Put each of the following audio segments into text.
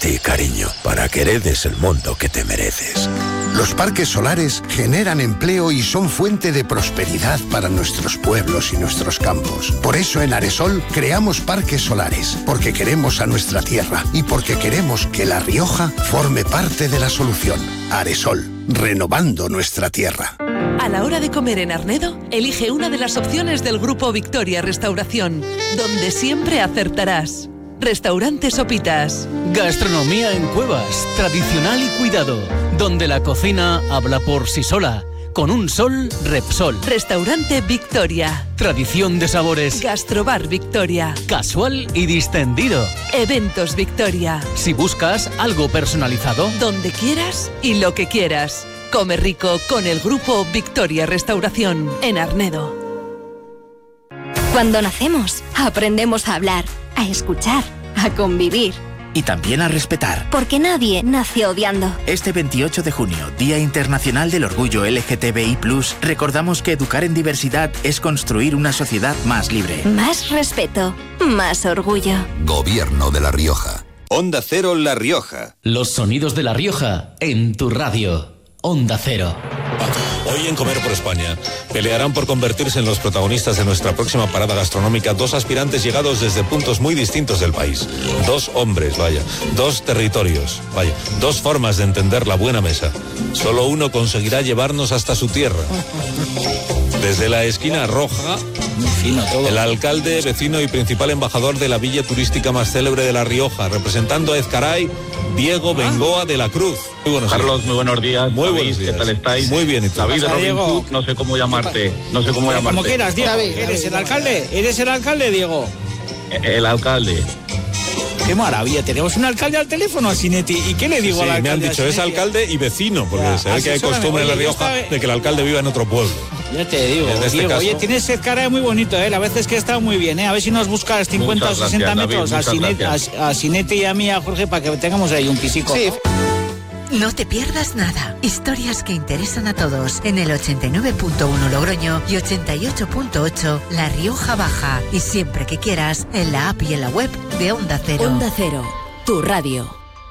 ti, cariño, para que heredes el mundo que te mereces. Los parques solares generan empleo y son fuente de prosperidad para nuestros pueblos y nuestros campos. Por eso en Aresol creamos parques solares, porque queremos a nuestra tierra y porque queremos que La Rioja forme parte de la solución. Aresol, renovando nuestra tierra. A la hora de comer en Arnedo, elige una de las opciones del Grupo Victoria Restauración, donde siempre acertarás. Restaurante Sopitas. Gastronomía en Cuevas, tradicional y cuidado, donde la cocina habla por sí sola. Con un sol, Repsol. Restaurante Victoria. Tradición de sabores. Gastrobar Victoria. Casual y distendido. Eventos Victoria. Si buscas algo personalizado, donde quieras y lo que quieras. Come rico con el Grupo Victoria Restauración en Arnedo. Cuando nacemos, aprendemos a hablar, a escuchar, a convivir. Y también a respetar. Porque nadie nació odiando. Este 28 de junio, Día Internacional del Orgullo LGTBI+, recordamos que educar en diversidad es construir una sociedad más libre. Más respeto, más orgullo. Gobierno de La Rioja. Onda Cero La Rioja. Los sonidos de La Rioja en tu radio. Onda Cero. Hoy en Comer por España pelearán por convertirse en los protagonistas de nuestra próxima parada gastronómica dos aspirantes llegados desde puntos muy distintos del país. Dos hombres, vaya, dos territorios, vaya, dos formas de entender la buena mesa. Solo uno conseguirá llevarnos hasta su tierra. Desde la esquina roja, el alcalde, vecino y principal embajador de la villa turística más célebre de La Rioja, representando a Ezcaray, Diego Bengoa de la Cruz. Muy buenos Carlos, días. muy buenos días. Muy David, buenos días. ¿qué tal estáis? Muy bien, ¿y tú? David de Robin Diego? Hood, no sé cómo llamarte. No sé cómo llamarte. Como quieras, Diego. ¿Eres el alcalde? ¿Eres el alcalde, Diego? El alcalde. Qué maravilla, tenemos un alcalde al teléfono, Asinetti. ¿Y qué le digo al alcalde? Me han dicho, es alcalde y vecino, porque Ya, se ve que hay asesórame. costumbre en La Oye, Rioja de que el alcalde viva en otro pueblo. Ya te digo, En este Diego, caso- oye, tienes cara muy bonito, La veces que está muy bien, A ver si nos buscas 50 o Muchas 60 gracias, metros David, muchas a Sinetti y a mí, a Jorge, para que tengamos ahí un pisico. Sí. No te pierdas nada. Historias que interesan a todos en el 89.1 Logroño y 88.8 La Rioja Baja. Y siempre que quieras, en la app y en la web de Onda Cero. Onda Cero, tu radio.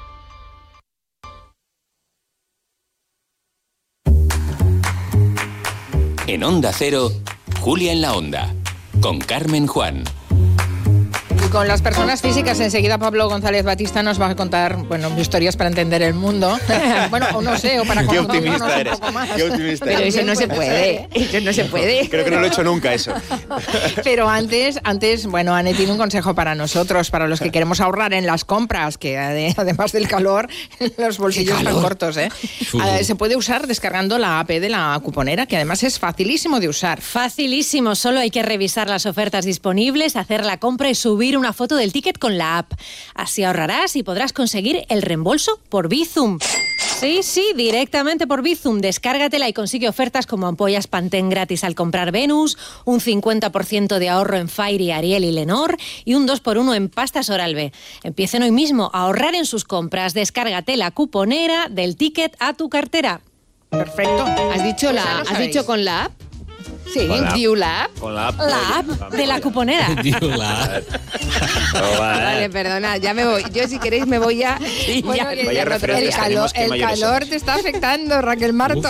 En Onda Cero, Julia en la Onda, con Carmen Juan. Y con las personas físicas, enseguida Pablo González Batista nos va a contar, historias para entender el mundo. Bueno, o no sé, o para Qué conocernos optimista un eres. poco más. Qué optimista Pero eres. eso no se puede, eso no se puede. Creo que no lo he hecho nunca eso. Pero antes, Ane tiene un consejo para nosotros, para los que queremos ahorrar en las compras, que además del calor, los bolsillos están cortos, se puede usar descargando la app de la cuponera, que además es facilísimo de usar. Facilísimo, solo hay que revisar las ofertas disponibles, hacer la compra y subir una foto del ticket con la app. Así ahorrarás y podrás conseguir el reembolso por Bizum. Sí, directamente por Bizum. Descárgatela y consigue ofertas como ampollas Pantene gratis al comprar Venus, un 50% de ahorro en Fairy, Ariel y Lenor y un 2x1 en pastas Oral-B. Empiecen hoy mismo a ahorrar en sus compras. Descárgate la cuponera del ticket a tu cartera. Perfecto. ¿Has dicho ¿Has dicho con la app? Sí, Diulab. Con la app. La app de la cuponera. Vale, perdona, ya me voy. Yo, si queréis, me voy ya. Vaya referencias tenemos, qué El mayores calor somos. te está afectando, Raquel Martos.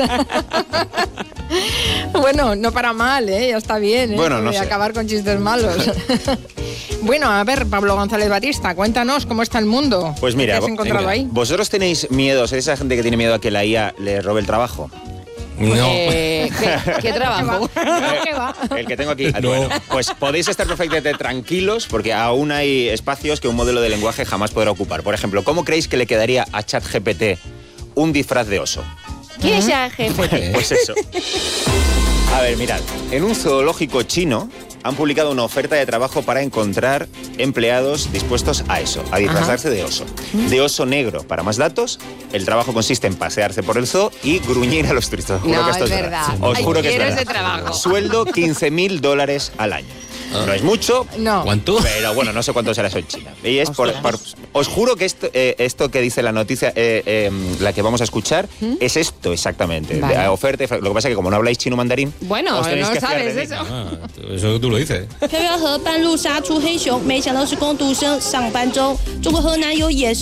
Bueno, no para mal, ya está bien. Bueno, no Voy a sé. acabar con chistes malos. Bueno, a ver, Pablo González Batista, cuéntanos cómo está el mundo. Pues mira, ¿qué has encontrado ahí? ¿vosotros tenéis miedo, sois esa gente que tiene miedo a que la IA le robe el trabajo? No. ¿Qué trabajo? ¿Qué va? El que tengo aquí. Bueno, pues podéis estar perfectamente tranquilos porque aún hay espacios que un modelo de lenguaje jamás podrá ocupar. Por ejemplo, ¿cómo creéis que le quedaría a ChatGPT un disfraz de oso? ¿Qué es ya, jefe? Pues eso. A ver, mirad, en un zoológico chino han publicado una oferta de trabajo para encontrar empleados dispuestos a eso, a disfrazarse de oso. De oso negro. Para más datos, el trabajo consiste en pasearse por el zoo y gruñir a los turistas. Os juro No, que esto es es verdad. Os juro que es Quiero verdad. ese trabajo. Sueldo $15.000 al año. No es mucho, No. ¿Cuánto? pero bueno, no sé cuánto será eso en China. Y es os juro que esto que dice la noticia, la que vamos a escuchar, es esto exactamente. Vale. La oferta, lo que pasa es que como no habláis chino mandarín, Bueno, os tenéis no que fiar sabes de mí. eso. Eso tú lo dices. 飘飘河半路杀出黑熊，没想到是工读生上班中。中国河南有野